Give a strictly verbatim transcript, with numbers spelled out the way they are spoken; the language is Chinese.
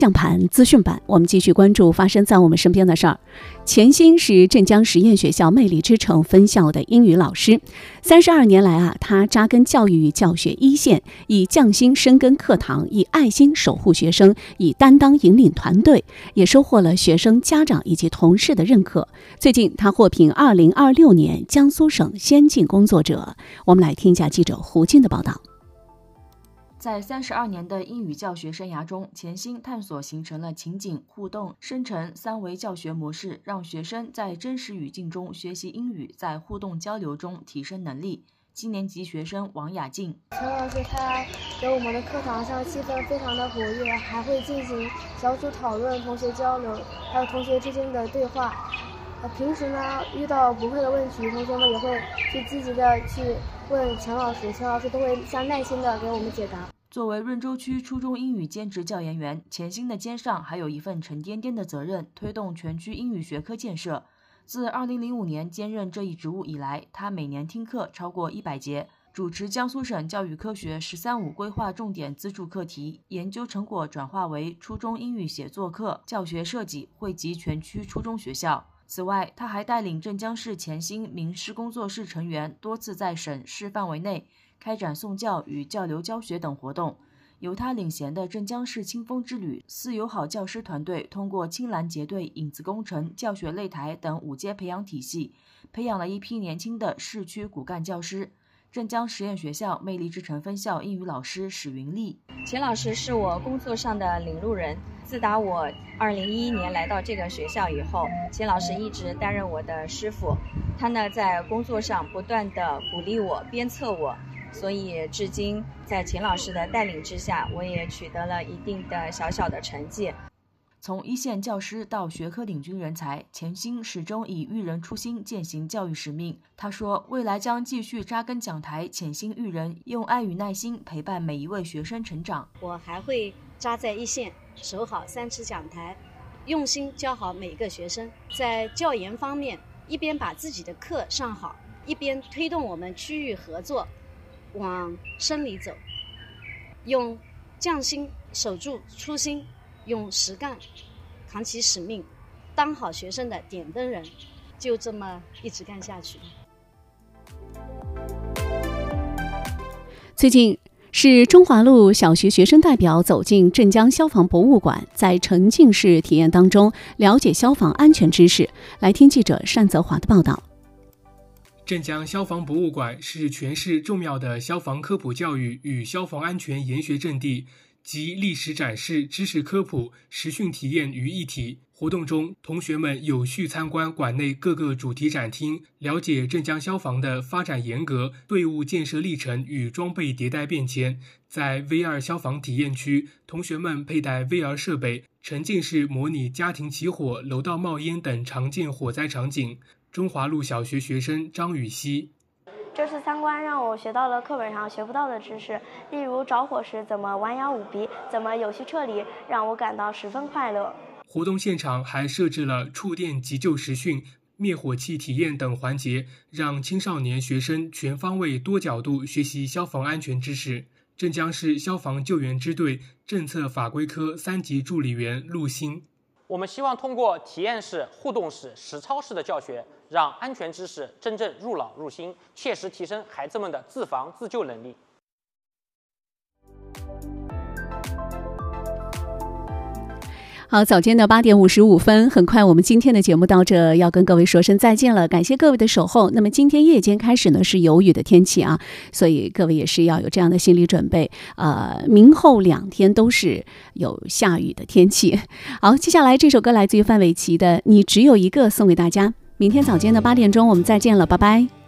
向盘资讯版，我们继续关注发生在我们身边的事儿。钱鑫是镇江实验学校魅力之城分校的英语老师，三十二年来啊，他扎根教育与教学一线，以匠心深耕课堂，以爱心守护学生，以担当引领团队，也收获了学生、家长以及同事的认可。最近，他获评二零二六年江苏省先进工作者。我们来听一下记者胡静的报道。 在三十二年的英语教学生涯中，钱鑫探索形成了情景、互动、生成三维教学模式，让学生在真实语境中学习英语，在互动交流中提升能力。七年级学生王雅静， 陈老师他在我们的课堂上气氛非常的活跃，还会进行小组讨论、同学交流，还有同学之间的对话。呃，平时呢，遇到不会的问题，同学们也会去积极的去问陈老师，陈老师都会相耐心的给我们解答。 作为润州区初中英语兼职教研员，钱鑫的肩上还有一份沉甸甸的责任，推动全区英语学科建设。自二零零五年兼任这一职务以来，他每年听课超过一百节，主持江苏省教育科学“十三五”规划重点资助课题，研究成果转化为初中英语写作课教学设计，惠及全区初中学校。此外，他还带领镇江市钱鑫名师工作室成员多次在省市范围内开展送教与教留教学等活动。由他领衔的镇江市清风之旅四友好教师团队，通过青蓝结对、影子工程、教学擂台等五阶培养体系，培养了一批年轻的市区骨干教师。镇江实验学校魅力之城分校英语老师史云丽， 钱老师是我工作上的领路人。自打我二零一一年来到这个学校以后，钱老师一直担任我的师傅。他呢在工作上不断的鼓励我、鞭策我，所以至今在钱老师的带领之下，我也取得了一定的小小的成绩。 从一线教师到学科领军人才，钱鑫始终以育人初心践行教育使命。他说，未来将继续扎根讲台，潜心育人，用爱与耐心陪伴每一位学生成长。 我还会扎在一线，守好三尺讲台，用心教好每个学生。在教研方面，一边把自己的课上好，一边推动我们区域合作往深里走，用匠心守住初心，用实干扛起使命，当好学生的点灯人，就这么一直干下去。 最近是中华路小学学生代表走进镇江消防博物馆，在沉浸式体验当中了解消防安全知识。来听记者单泽华的报道。 镇江消防博物馆是全市重要的消防科普教育与消防安全研学阵地，集历史展示、知识科普、实训体验于一体。活动中，同学们有序参观馆内各个主题展厅，了解镇江消防的发展沿革、队伍建设历程与装备迭代变迁。在 V 二 消防体验区，同学们佩戴 V R 设备，沉浸式模拟家庭起火、楼道冒烟等常见火灾场景。中华路小学学生张雨熙， 这次参观让我学到了课本上学不到的知识，例如着火时怎么弯腰捂鼻，怎么有序撤离，让我感到十分快乐。 活动现场还设置了触电急救实训、灭火器体验等环节，让青少年学生全方位多角度学习消防安全知识。镇江市消防救援支队政策法规科三级助理员陆鑫， 我们希望通过体验式、互动式、实操式的教学，让安全知识真正入脑入心，切实提升孩子们的自防自救能力。 好，早间的八点五十五分，很快我们今天的节目到这要跟各位说声再见了，感谢各位的守候。那么今天夜间开始呢是有雨的天气啊，所以各位也是要有这样的心理准备，呃，明后两天都是有下雨的天气。好，接下来这首歌来自于范玮琪的《你只有一个》送给大家。明天早间的八点钟我们再见了，拜拜。